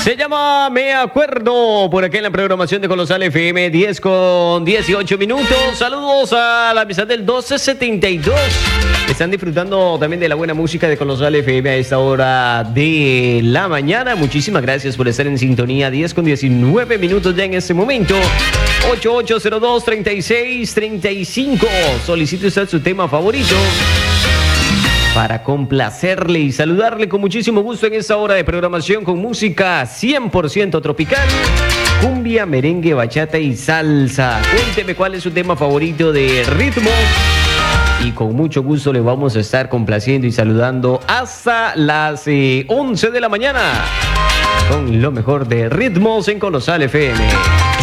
Se llama Me Acuerdo, por aquí en la programación de Colosal FM, 10 con 18 minutos. Saludos a la amistad del 1272. Están disfrutando también de la buena música de Colosal FM a esta hora de la mañana. Muchísimas gracias por estar en sintonía. 10 con 19 minutos ya en este momento. 8802-3635. Solicite usted su tema favorito para complacerle y saludarle con muchísimo gusto en esta hora de programación con música 100% tropical, cumbia, merengue, bachata y salsa. Cuénteme cuál es su tema favorito de ritmo y con mucho gusto le vamos a estar complaciendo y saludando hasta las 11 de la mañana con lo mejor de ritmos en Colosal FM.